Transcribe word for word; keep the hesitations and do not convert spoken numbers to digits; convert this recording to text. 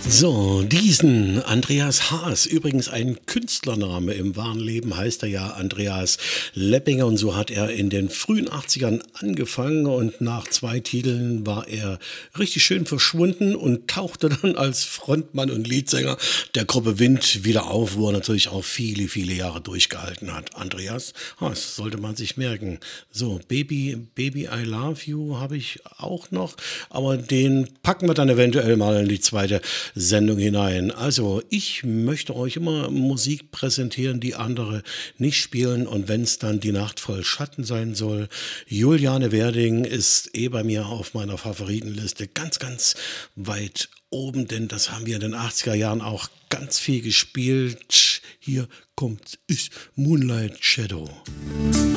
So, diesen Andreas Haas, übrigens ein Künstlername, im wahren Leben heißt er ja Andreas Leppinger, und so hat er in den frühen achtzigern angefangen, und nach zwei Titeln war er richtig schön verschwunden und tauchte dann als Frontmann und Leadsänger der Gruppe Wind wieder auf, wo er natürlich auch viele, viele Jahre durchgehalten hat. Andreas Haas sollte man sich merken. So, Baby, Baby I Love You habe ich auch noch, aber den packen wir dann eventuell mal in die zweite Sendung hinein. Also, ich möchte euch immer Musik präsentieren, die andere nicht spielen, und wenn es dann die Nacht voll Schatten sein soll, Juliane Werding ist eh bei mir auf meiner Favoritenliste ganz, ganz weit oben, denn das haben wir in den achtziger Jahren auch ganz viel gespielt. Hier kommt ich, Moonlight Shadow.